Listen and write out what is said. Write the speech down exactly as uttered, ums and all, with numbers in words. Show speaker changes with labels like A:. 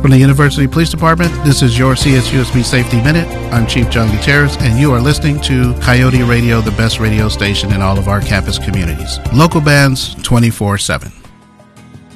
A: From the University Police Department, this is your C S U S B Safety Minute. I'm Chief John Gutierrez, and you are listening to Coyote Radio, the best radio station in all of our campus communities. Local bands twenty-four seven.